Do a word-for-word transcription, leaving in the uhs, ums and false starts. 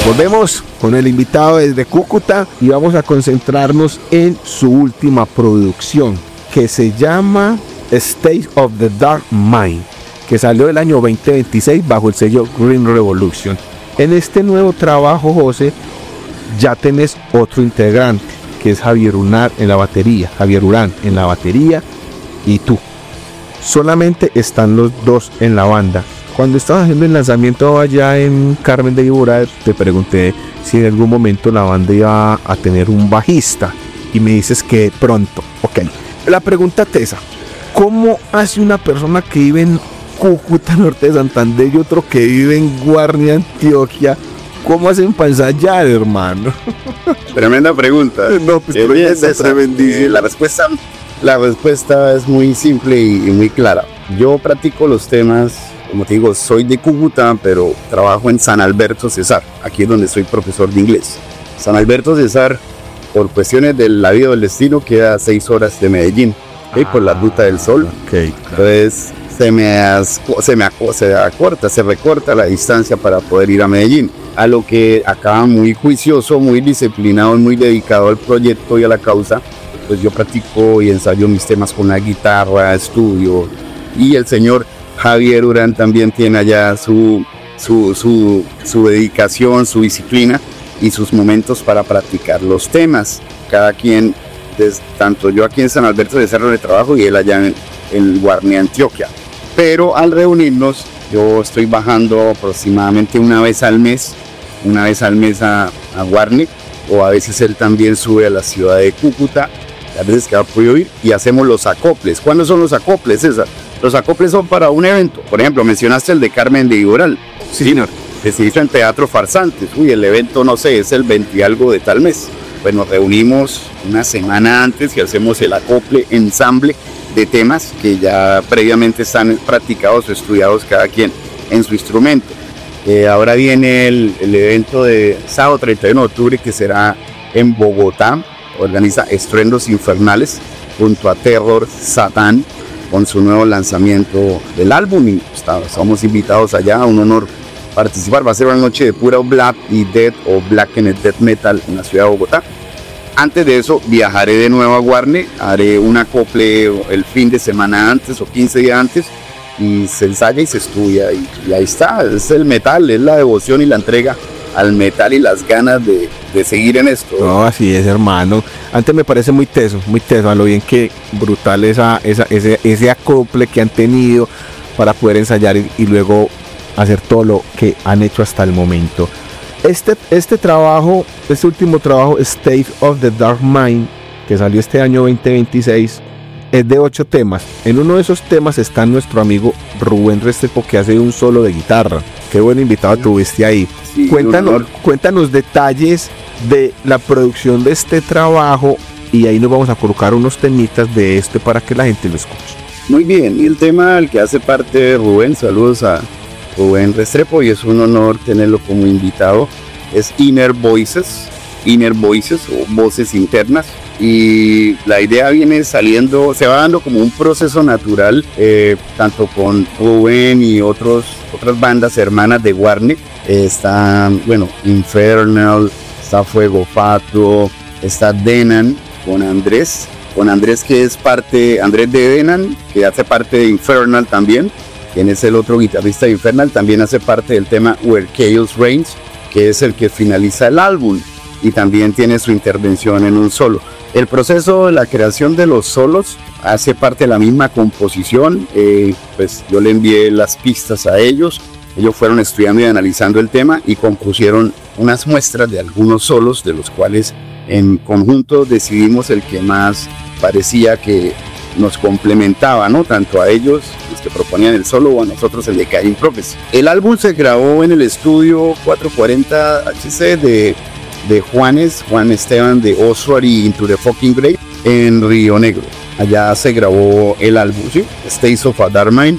Volvemos con el invitado desde Cúcuta y vamos a concentrarnos en su última producción, que se llama State of the Dark Mind, que salió el año veinte veintiséis bajo el sello Green Revolution. En este nuevo trabajo, José, ya tenés otro integrante, que es Javier Urán en la batería, Javier Urán en la batería y tú. Solamente están los dos en la banda. Cuando estabas haciendo el lanzamiento allá en Carmen de Iborá, te pregunté si en algún momento la banda iba a tener un bajista y me dices que pronto. Ok, la pregunta es esa: ¿cómo hace una persona que vive en Cúcuta, norte de Santander, y otro que vive en Guarne, Antioquia? ¿Cómo hacen para ensayar, hermano? Tremenda pregunta. No, pues tremenda, tremendísima. Eh, la respuesta, la respuesta es muy simple y, y muy clara. Yo practico los temas, como te digo, soy de Cúcuta, pero trabajo en San Alberto Cesar. Aquí es donde soy profesor de inglés. San Alberto Cesar, por cuestiones de la vida o del destino, queda a seis horas de Medellín, ¿okay? Por la ruta del sol. Okay, claro. Entonces se me, asco, se me aco, se acorta, se recorta la distancia para poder ir a Medellín. A lo que acaba muy juicioso, muy disciplinado, muy dedicado al proyecto y a la causa, pues yo practico y ensayo mis temas con la guitarra, estudio. Y el señor Javier Urán también tiene allá su, su, su, su dedicación, su disciplina y sus momentos para practicar los temas. Cada quien, des, tanto yo aquí en San Alberto de Cerro de Trabajo y él allá en, en Guarne, Antioquia. Pero al reunirnos, yo estoy bajando aproximadamente una vez al mes, una vez al mes a, a Guarne, o a veces él también sube a la ciudad de Cúcuta, a veces que ha podido ir, y hacemos los acoples. ¿Cuándo son los acoples, César? Los acoples son para un evento. Por ejemplo, mencionaste el de Carmen de Iborá. Sí, señor. Que se hizo en Teatro Farsantes. Uy, el evento, no sé, es el veinte y algo de tal mes. Pues nos reunimos una semana antes y hacemos el acople, ensamble de temas que ya previamente están practicados o estudiados cada quien en su instrumento. Eh, ahora viene el, el evento de sábado treinta y uno de octubre, que será en Bogotá. Organiza Estruendos Infernales junto a Terror Satán con su nuevo lanzamiento del álbum, y estamos invitados allá. Un honor participar. Va a ser una noche de pura Black y Death o Black and Death Metal en la ciudad de Bogotá. Antes de eso viajaré de nuevo a Guarne, haré un acople el fin de semana antes o quince días antes, y se ensaya y se estudia, y, y ahí está. Es el metal, es la devoción y la entrega al metal y las ganas de, de seguir en esto. No, así es, hermano. Antes me parece muy teso, muy teso, a lo bien que brutal esa, esa, ese, ese acople que han tenido para poder ensayar y, y luego hacer todo lo que han hecho hasta el momento. Este, este trabajo, este último trabajo, State of the Dark Mind, que salió este año veinte veintiséis, es de ocho temas. En uno de esos temas está nuestro amigo Rubén Restrepo, que hace un solo de guitarra. Qué buen invitado tuviste ahí. Sí, cuéntanos, cuéntanos detalles de la producción de este trabajo, y ahí nos vamos a colocar unos temitas de este para que la gente lo escuche. Muy bien, y el tema al que hace parte Rubén, saludos a Rubén Restrepo, y es un honor tenerlo como invitado, es Inner Voices, Inner Voices o Voces Internas. Y la idea viene saliendo, se va dando como un proceso natural, eh, tanto con Rubén y otros, otras bandas hermanas de Guarne. Eh, está, bueno, Infernal, está Fuego Fatuo, está Denan con Andrés, con Andrés que es parte, Andrés de Denan, que hace parte de Infernal también, quien es el otro guitarrista de Infernal, también hace parte del tema Where Chaos Reigns, que es el que finaliza el álbum, y también tiene su intervención en un solo. El proceso de la creación de los solos hace parte de la misma composición. Eh, pues yo le envié las pistas a ellos, ellos fueron estudiando y analizando el tema y compusieron unas muestras de algunos solos, de los cuales en conjunto decidimos el que más parecía que nos complementaba, ¿no? Tanto a ellos, los que proponían el solo, o a nosotros el de Karim Prophecy. El álbum se grabó en el estudio cuatrocientos cuarenta H C de de Juanes, Juan Esteban de Ossuary Into the Fucking Grave en Río Negro. Allá se grabó el álbum, ¿sí? States of a Dark Mind.